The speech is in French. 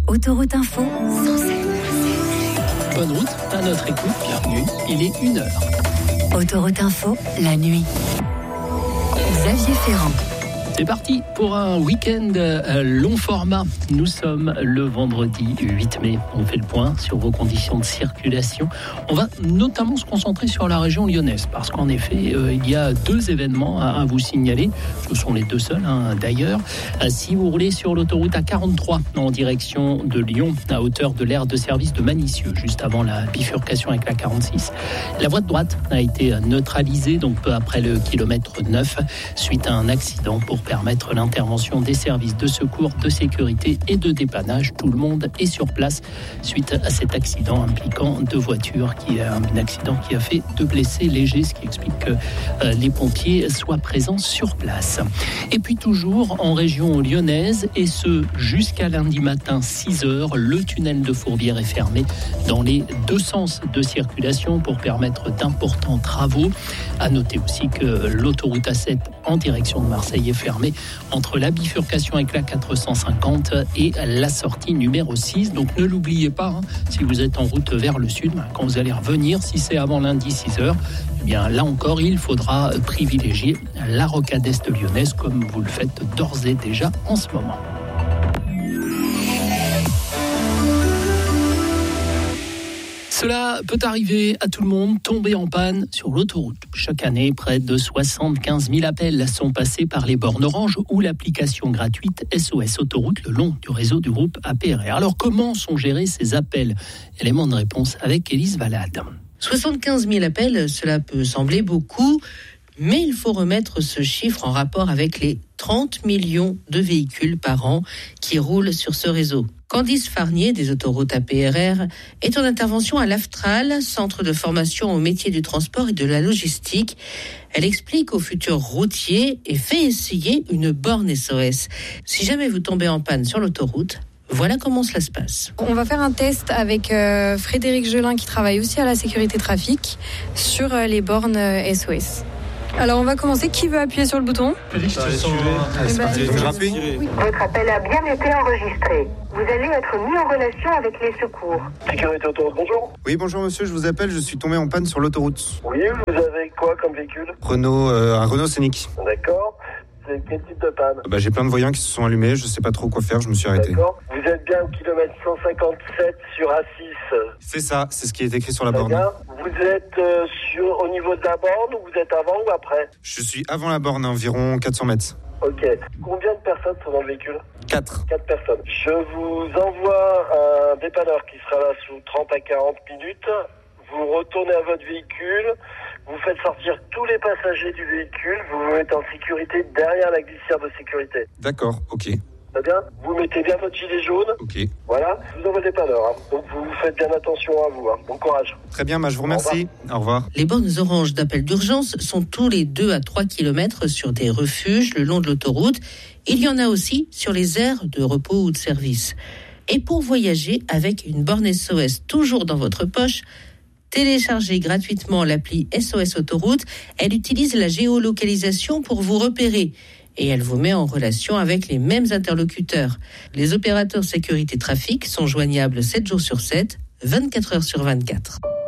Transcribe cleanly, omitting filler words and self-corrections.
Autoroute Info, Bonne route à notre écoute, bienvenue, il est 1h. Autoroute Info, la nuit. Xavier Ferrand. C'est parti pour un week-end long format. Nous sommes le vendredi 8 mai. On fait le point sur vos conditions de circulation. On va notamment se concentrer sur la région lyonnaise parce qu'en effet, il y a 2 événements à vous signaler. Ce sont les 2 seuls d'ailleurs. Si vous roulez sur l'autoroute A43 en direction de Lyon, à hauteur de l'aire de service de Manicieux, juste avant la bifurcation avec la 46, la voie de droite a été neutralisée donc peu après le kilomètre 9 suite à un accident pour permettre l'intervention des services de secours, de sécurité et de dépannage. Tout le monde est sur place suite à cet accident impliquant 2 voitures, un accident qui a fait 2 blessés légers, ce qui explique que les pompiers soient présents sur place. Et puis toujours en région lyonnaise, et ce jusqu'à lundi matin 6h, le tunnel de Fourvière est fermé dans les 2 sens de circulation pour permettre d'importants travaux. À noter aussi que l'autoroute A7 en direction de Marseille est fermée entre la bifurcation avec la 450 et la sortie numéro 6. Donc ne l'oubliez pas, si vous êtes en route vers le sud, quand vous allez revenir, si c'est avant lundi 6h, eh bien là encore, il faudra privilégier la rocade est lyonnaise comme vous le faites d'ores et déjà en ce moment. Cela peut arriver à tout le monde, tomber en panne sur l'autoroute. Chaque année, près de 75 000 appels sont passés par les bornes Orange ou l'application gratuite SOS Autoroute le long du réseau du groupe APRR. Alors comment sont gérés ces appels ? Élément de réponse avec Élise Valade. 75 000 appels, cela peut sembler beaucoup, mais il faut remettre ce chiffre en rapport avec les 30 millions de véhicules par an qui roulent sur ce réseau. Candice Farnier des autoroutes APRR est en intervention à l'AFTRAL, centre de formation au métier du transport et de la logistique. Elle explique aux futurs routiers et fait essayer une borne SOS. Si jamais vous tombez en panne sur l'autoroute, voilà comment cela se passe. On va faire un test avec Frédéric Gelin qui travaille aussi à la sécurité trafic sur les bornes SOS. Alors on va commencer. Qui veut appuyer sur le bouton ? Félix, tu sens... Votre appel a bien été enregistré. Vous allez être mis en relation avec les secours. Sécurité autoroute, bonjour. Oui, bonjour monsieur, je vous appelle, je suis tombé en panne sur l'autoroute. Oui, vous avez quoi comme véhicule ? Un Renault Scénic. D'accord. C'est quel type de panne ? J'ai plein de voyants qui se sont allumés, je sais pas trop quoi faire, je me suis arrêté. D'accord. Vous êtes bien au kilomètre 157 sur A6. C'est ça, c'est ce qui est écrit sur la Très borne. bien. Vous êtes au niveau de la borne ou vous êtes avant ou après ? Je suis avant la borne, environ 400 mètres. Ok. Combien de personnes sont dans le véhicule ? 4. 4 personnes. Je vous envoie un dépanneur qui sera là sous 30 à 40 minutes. Vous retournez à votre véhicule. Vous faites sortir tous les passagers du véhicule. Vous vous mettez en sécurité derrière la glissière de sécurité. D'accord, ok. Très bien. Vous mettez bien votre gilet jaune. Ok. Voilà. Je vous envoie le dépanneur. Donc vous faites bien attention à vous. Bon courage. Très bien, je vous remercie. Au revoir. Les bornes oranges d'appel d'urgence sont tous les 2 à 3 km sur des refuges le long de l'autoroute. Il y en a aussi sur les aires de repos ou de service. Et pour voyager avec une borne SOS toujours dans votre poche, téléchargez gratuitement l'appli SOS Autoroute. Elle utilise la géolocalisation pour vous repérer et elle vous met en relation avec les mêmes interlocuteurs. Les opérateurs sécurité trafic sont joignables 7 jours sur 7, 24 heures sur 24.